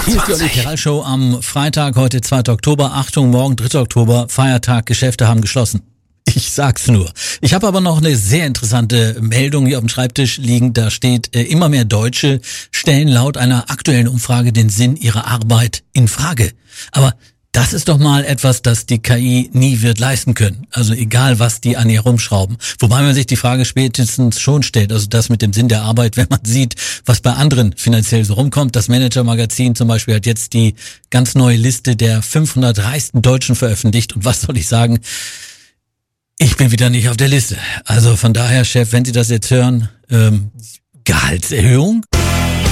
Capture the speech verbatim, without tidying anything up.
Hier ist die Originalshow am Freitag, heute zweiter Oktober. Achtung, morgen dritter Oktober, Feiertag, Geschäfte haben geschlossen. Ich sag's nur. Ich habe aber noch eine sehr interessante Meldung hier auf dem Schreibtisch liegen. Da steht, äh, immer mehr Deutsche stellen laut einer aktuellen Umfrage den Sinn ihrer Arbeit in Frage. Aber das ist doch mal etwas, das die K I nie wird leisten können. Also egal, was die an ihr rumschrauben. Wobei man sich die Frage spätestens schon stellt, also das mit dem Sinn der Arbeit, wenn man sieht, was bei anderen finanziell so rumkommt. Das Manager-Magazin zum Beispiel hat jetzt die ganz neue Liste der fünfhundert reichsten Deutschen veröffentlicht. Und was soll ich sagen? Ich bin wieder nicht auf der Liste. Also von daher, Chef, wenn Sie das jetzt hören, ähm, Gehaltserhöhung?